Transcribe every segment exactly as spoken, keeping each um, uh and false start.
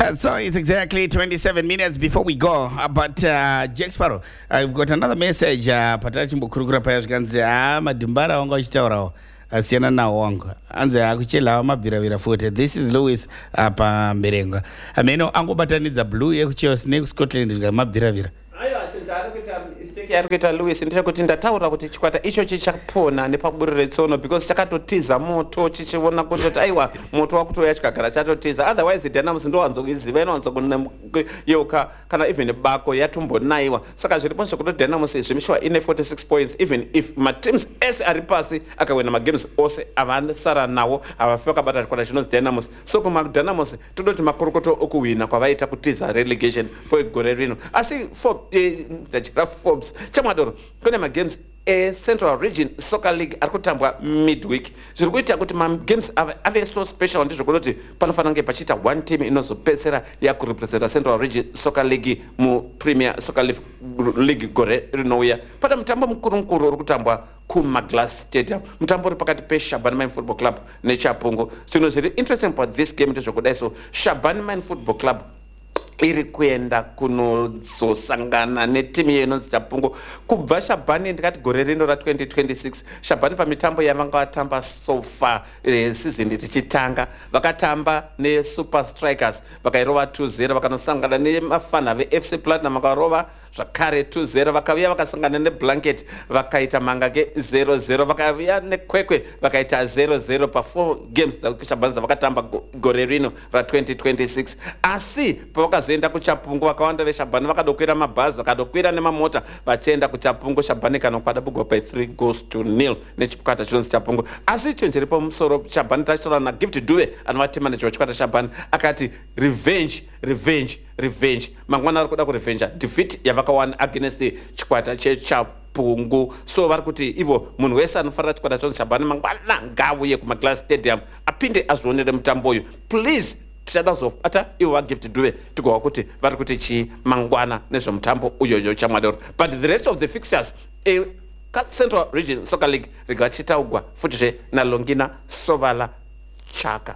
Uh, so it's exactly twenty-seven minutes before we go. Uh, but uh, Jack Sparrow, I've got another message. Uh, Patati mbukurukura paya zvikanzi ah madhimbara wanga uchitaurawo asiyana nawo wangu anze akuchela mabviravira futi. This is Lewis apa mberengwa ameno angobatanidza blue yekuchelsea nekuscotland zvikamabviravira. Mistake yari kuita Lewis ndechekuti ndataura kuti chikwata icho chichapona nepaburi retsono because chakatotiza moto chichiona kuti aiwa moto wakutoya chikagara chatotiza, otherwise Dynamos ndowanzokuziva inowanzokuyoka kana even bako yatombonayiwa. Saka zviripo zvekuti Dynamos zvimishwa ine forty-six points even if mateams ese ari pasi akawina magames ose avasara nawo avafika kabata chikwata chinonzi Dynamos. So kumadynamos todoti makorokoto okuwina kwavaita kutiza relegation for igore rino. Asi for ndachira Forbes chamadoro kune magames e Central Region Soccer League arikutambwa midweek. Zviri kuita kuti magames ave, ave so special ndezvokuti panofanira kunge pachita one team inozopedzera yakurepresenta Central Region Soccer League mu Premier Soccer League gore rinouya. Pana mutambo mukuru mukuru uri kutambwa kuMaglas Stadium, mutambo uri pakati peShabana Mine Football Club neChapungu. Zvinhu zviri interesting about this game ndezvokudai so Shabana Mine Football Club iri kuenda kunozosangana netimu inonzi Chapungu. Kubva Shabani ndikati gore rino ra twenty twenty-six Shabani pamitambo yavanga vatamba so far e, season tichitanga vakatamba neSuper Strikers vakairova two zero, vakanosangana nemafana veF C Platinum vakarova zvakare two zero, vakauya vakasangana neBlanket vakaita mangage zero zero, vakauya neKwekwe vakaita zero zero pa four games Shabani vakatamba gore rino ra twenty twenty-six. Asi pavakazoenda kuChapungu vakawanda veShabani vakadokwira mabhazi vakadokwira nemamota vachienda kuChapungu. Shabani kanokwada bugwa by three goals to nil nechikwata chinonzi Chapungu. Asi chenje ripo musoro Shabani tachitaura naGift Dube anova team manager wechikwata Shabani akati revenge revenge revenge mangwana ari kuda kurevenge defeat yavakawana against chikwata cheChapungu. So vari kuti ivo munhu wese anofarira chikwata chinonzi Shabani mangwana ngauye kuMaglas Stadium apinde azvionere mutambo uyu please. Tichada zofata ivo vaGift Dube tigova kuti vari kuti chi mangwana nezvemutambo uyoyo chamadoro. But the rest of the fixtures e Central Region Soccer League rigachitaugwa futizve naLongina Sovala Chaka.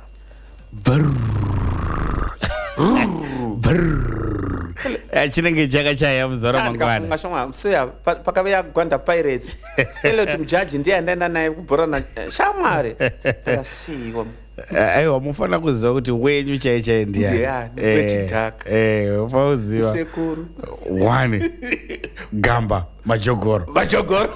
Chinenge chaka chaya muzoro mangwana. Ngashonga seya pakavya Gwanda Pirates. Ele kuti mujaji ndiye andaenda naye kubhorana shamwari. Takasiwa. Aiwa mufanira kuziva kuti wenyu chai chai ndiya wechidhaka eh ufauziva sekuru one Gamba Majogoro Majogoro.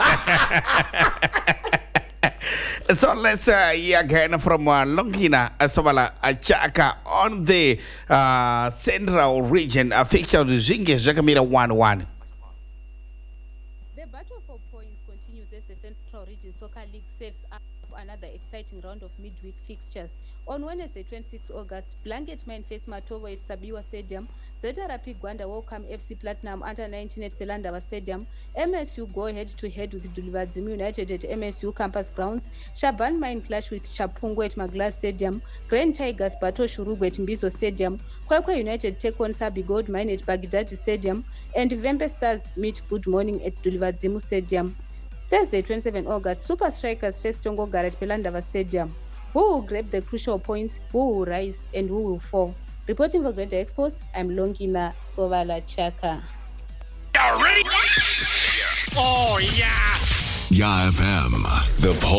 So let's uh, hear again from uh, Longina Sovala Chaka on the uh, Central Region uh, fixture zvinge zvakamira one one. The battle for points continues as the Central Region Soccer League saves up another exciting round of midweek fixtures. On Wednesday, twenty-sixth August, Blanket Mine face Matovo at Sabiwa Stadium. Zeta Rapi Gwanda welcome F C Platinum under nineteen at Pelandava Stadium. M S U go head-to-head with Dulivadzimi United at M S U Campus Grounds. Shaban Mine clash with Chapungu at Maglas Stadium. Grand Tigers battle Shurugu at Mbizo Stadium. Kwekwe United take on Sabi Gold Mine at Baghdadi Stadium. And Vembe Stars meet Good Morning at Dulivadzimi Stadium. Thursday, twenty-seventh August, Super Strikers face Tongo Gar at Pelandava Stadium. Who will grab the crucial points, who will rise, and who will fall? Reporting for Greater Exports, I'm Longina Sovala Chaka. You ready? Oh, yeah. Ya F M, the